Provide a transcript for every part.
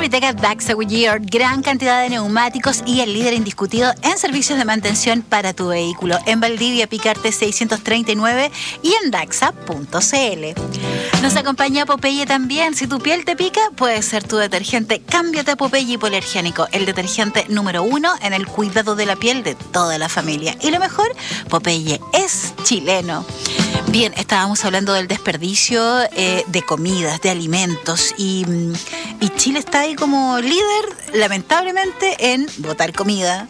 Serviteca Daxa Goodyear, gran cantidad de neumáticos y el líder indiscutido en servicios de mantención para tu vehículo. En Valdivia, Picarte 639 y en Daxa.cl. Nos acompaña Popeye también. Si tu piel te pica, puede ser tu detergente. Cámbiate a Popeye Hipoalergénico, el detergente número 1 en el cuidado de la piel de toda la familia. Y lo mejor, Popeye es chileno. Bien, estábamos hablando del desperdicio de comidas, de alimentos y Chile está ahí como líder, lamentablemente, en botar comida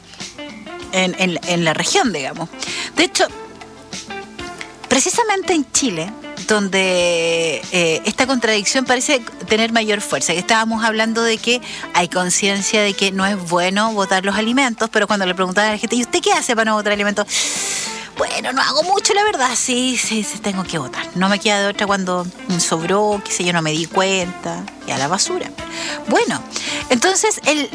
en la región, digamos. De hecho, precisamente en Chile, donde esta contradicción parece tener mayor fuerza, que estábamos hablando de que hay conciencia de que no es bueno botar los alimentos, pero cuando le preguntaban a la gente, ¿y usted qué hace para no botar alimentos? Bueno, no hago mucho, la verdad, sí, tengo que botar. No me queda de otra cuando sobró, qué sé yo, no me di cuenta, y a la basura. Bueno, entonces el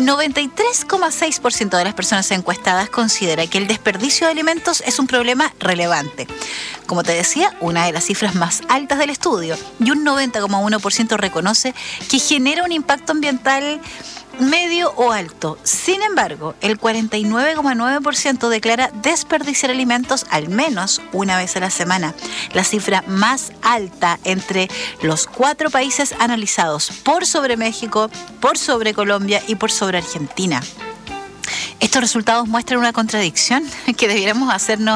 93,6% de las personas encuestadas considera que el desperdicio de alimentos es un problema relevante. Como te decía, una de las cifras más altas del estudio, y un 90,1% reconoce que genera un impacto ambiental medio o alto. Sin embargo, el 49,9% declara desperdiciar alimentos al menos una vez a la semana, la cifra más alta entre los 4 países analizados, por sobre México, por sobre Colombia y por sobre Argentina. Estos resultados muestran una contradicción que debiera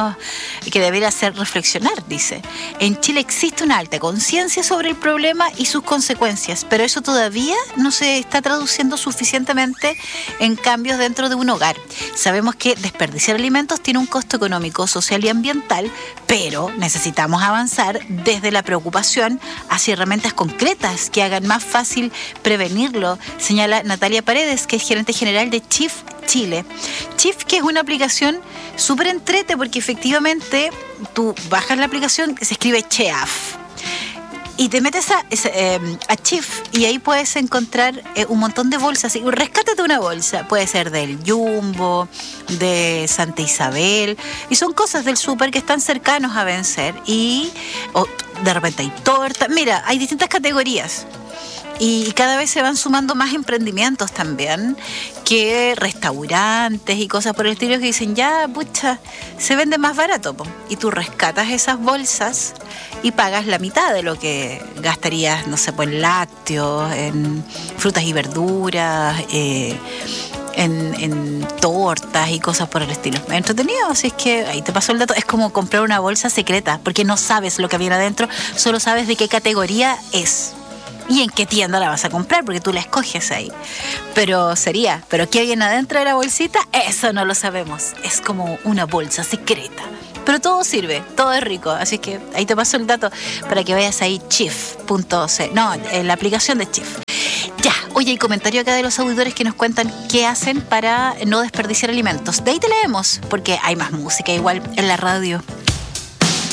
hacer reflexionar, dice. En Chile existe una alta conciencia sobre el problema y sus consecuencias, pero eso todavía no se está traduciendo suficientemente en cambios dentro de un hogar. Sabemos que desperdiciar alimentos tiene un costo económico, social y ambiental, pero necesitamos avanzar desde la preocupación hacia herramientas concretas que hagan más fácil prevenirlo, señala Natalia Paredes, que es gerente general de Chief Chile. Chief, que es una aplicación súper entrete porque efectivamente tú bajas la aplicación que se escribe Cheaf y te metes a Chief y ahí puedes encontrar un montón de bolsas. Y rescátate una bolsa, puede ser del Jumbo, de Santa Isabel, y son cosas del súper que están cercanos a vencer y de repente hay torta. Mira, hay distintas categorías. Y cada vez se van sumando más emprendimientos también, que restaurantes y cosas por el estilo que dicen, ya, pucha, se vende más barato, po. Y tú rescatas esas bolsas y pagas la mitad de lo que gastarías, no sé, pues en lácteos, en frutas y verduras, en tortas y cosas por el estilo. Es entretenido, así es que ahí te paso el dato. Es como comprar una bolsa secreta, porque no sabes lo que viene adentro, solo sabes de qué categoría es. Y en qué tienda la vas a comprar, porque tú la escoges ahí. Pero ¿qué viene adentro de la bolsita? Eso no lo sabemos. Es como una bolsa secreta. Pero todo sirve, todo es rico. Así que ahí te paso el dato para que vayas ahí, chief.c. No, en la aplicación de Chief. Ya, oye, hay comentario acá de los auditores que nos cuentan qué hacen para no desperdiciar alimentos. De ahí te leemos, porque hay más música igual en la radio.